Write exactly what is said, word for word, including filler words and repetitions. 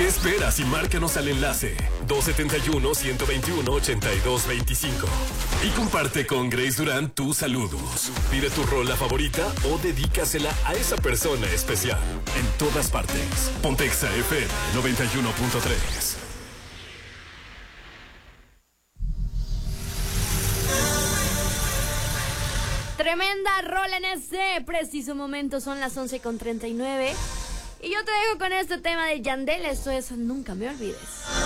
¿Qué esperas y márcanos al enlace dos siete uno, uno dos uno, ocho dos dos cinco y comparte con Grace Durán tus saludos. Pide tu rola favorita o dedícasela a esa persona especial. En todas partes. Ponte Exa F M noventa y uno punto tres. Tremenda rola en este preciso momento, son las once con treinta y nueve. Y yo te dejo con este tema de Yandel, esto es Nunca Me Olvides.